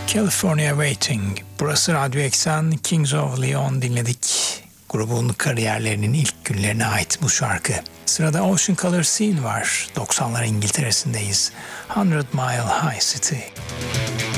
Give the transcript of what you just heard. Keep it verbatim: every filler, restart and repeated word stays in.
California Waiting. Burası Radyo Eksen, Kings of Leon dinledik. Grubun kariyerlerinin ilk günlerine ait bu şarkı. Sırada Ocean Color Seal var. doksanlar İngiltere'sindeyiz. Hundred Mile High City.